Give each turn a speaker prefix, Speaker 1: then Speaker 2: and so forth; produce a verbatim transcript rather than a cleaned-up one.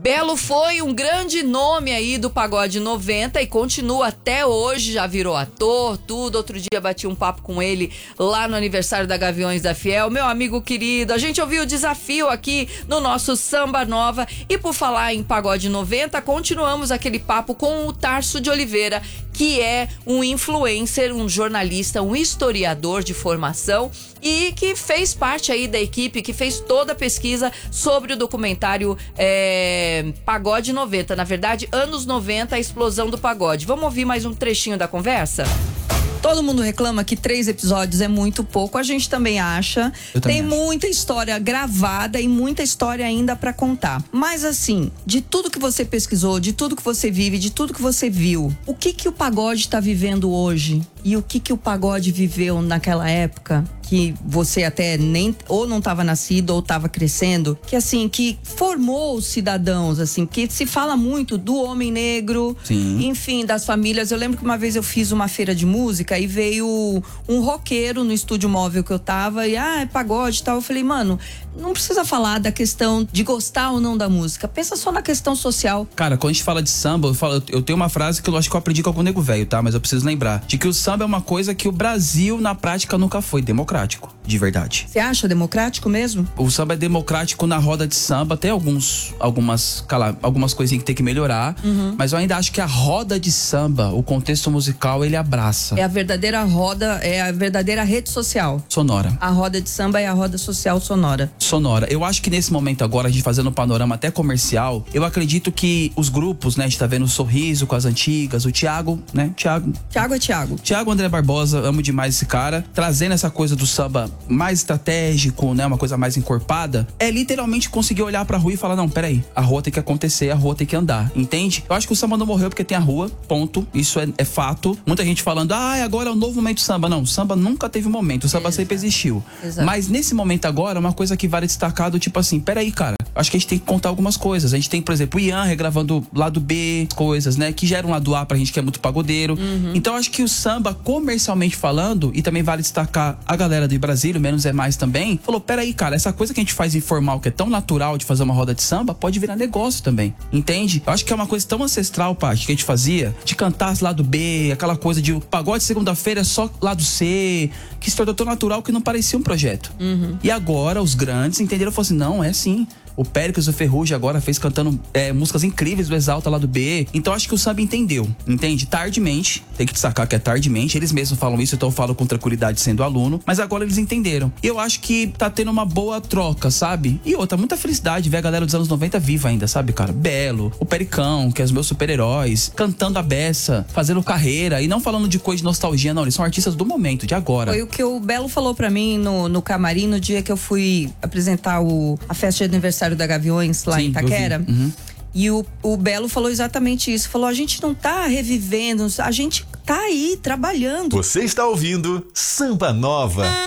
Speaker 1: Belo foi um grande nome aí do pagode noventa e continua até hoje, já virou ator, tudo. Outro dia bati um papo com ele lá no aniversário da Gaviões da Fiel, meu amigo querido. A gente ouviu o desafio aqui no nosso Samba Nova. E por falar em pagode noventa, continuamos aquele papo com o Tarso de Oliveira, que é um influencer, um jornalista, um historiador de formação e que fez parte aí da equipe, que fez toda a pesquisa sobre o documentário é, Pagode noventa. Na verdade, anos noventa, a explosão do pagode. Vamos ouvir mais um trechinho da conversa? Todo mundo reclama que três episódios é muito pouco. A gente também acha.
Speaker 2: Eu também
Speaker 1: Tem
Speaker 2: acho.
Speaker 1: muita história gravada e muita história ainda pra contar. Mas assim, de tudo que você pesquisou, de tudo que você vive, de tudo que você viu, o que que o pagode tá vivendo hoje? E o que que o pagode viveu naquela época? Que você até nem ou não estava nascido ou estava crescendo, que assim, que formou os cidadãos, assim, porque se fala muito do homem negro,
Speaker 2: Sim.
Speaker 1: enfim, das famílias. Eu lembro que uma vez eu fiz uma feira de música e veio um roqueiro no estúdio móvel que eu tava e, ah, é pagode e tal. Eu falei, mano, não precisa falar da questão de gostar ou não da música, pensa só na questão social.
Speaker 2: Cara, quando a gente fala de samba, eu, falo, eu tenho uma frase que eu acho que eu aprendi com algum nego velho, tá? Mas eu preciso lembrar, de que o samba é uma coisa que o Brasil, na prática, nunca foi democrático, de verdade.
Speaker 1: Você acha democrático mesmo?
Speaker 2: O samba é democrático na roda de samba, tem alguns, algumas, cala, algumas coisinhas que tem que melhorar, uhum. Mas eu ainda acho que a roda de samba, o contexto musical, ele abraça.
Speaker 1: É a verdadeira roda, é a verdadeira rede social.
Speaker 2: Sonora.
Speaker 1: A roda de samba é a roda social sonora.
Speaker 2: Sonora. Eu acho que nesse momento agora, a gente fazendo um panorama até comercial, eu acredito que os grupos, né, a gente tá vendo o Sorriso com as antigas, o Thiago, né, Thiago.
Speaker 1: Thiago é Thiago.
Speaker 2: Thiago André Barbosa, amo demais esse cara, trazendo essa coisa do samba mais estratégico, né, uma coisa mais encorpada, é literalmente conseguir olhar pra rua e falar, não, peraí, a rua tem que acontecer, a rua tem que andar, entende? Eu acho que o samba não morreu porque tem a rua, ponto, isso é, é fato. Muita gente falando, ah, agora é o novo momento do samba. Não, o samba nunca teve momento, o samba Exato. sempre existiu. Exato. Mas nesse momento agora, uma coisa que vale destacar do tipo assim, peraí, cara, acho que a gente tem que contar algumas coisas. A gente tem, por exemplo, o Ian regravando lado B, coisas, né, que geram lado A pra gente que é muito pagodeiro. Uhum. Então acho que o samba, comercialmente falando, e também vale destacar a galera do Brasil, menos é mais também, falou, peraí, cara, essa coisa que a gente faz informal, que é tão natural de fazer uma roda de samba, pode virar negócio também, entende? Eu acho que é uma coisa tão ancestral, Paty, que a gente fazia, de cantar lado B, aquela coisa de pagode segunda-feira é só lado C, que se tornou tão natural que não parecia um projeto. Uhum. E agora os grandes entenderam e falaram assim, não, é assim. O Péricles, o Ferrugem agora fez cantando é, músicas incríveis do Exalta lá do B. Então acho que o samba entendeu, entende? Tardimente, tem que destacar que é tardimente. Eles mesmos falam isso, então eu falo com tranquilidade sendo aluno. Mas agora eles entenderam. E eu acho que tá tendo uma boa troca, sabe? E outra, muita felicidade ver a galera dos anos noventa viva ainda, sabe, cara? Belo, o Pericão, que é os meus super-heróis, cantando a beça, fazendo carreira. E não falando de coisa de nostalgia, não. Eles são artistas do momento, de agora.
Speaker 1: Foi o que o Belo falou pra mim no, no camarim, no dia que eu fui apresentar o, a festa de aniversário da Gaviões lá Sim, em Itaquera. Uhum. E o, o Belo falou exatamente isso. Falou, a gente não tá revivendo, a gente tá aí trabalhando.
Speaker 3: Você está ouvindo Samba Nova.